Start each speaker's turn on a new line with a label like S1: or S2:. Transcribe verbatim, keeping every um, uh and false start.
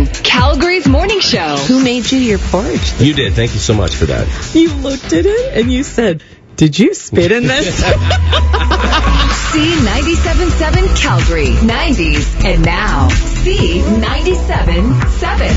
S1: Calgary's morning show.
S2: Who made you your porridge?
S3: You did. Thank you so much for that.
S2: You looked at it and you said, did you spit in this?
S1: C ninety-seven point seven Calgary, nineties, and now C ninety-seven point seven.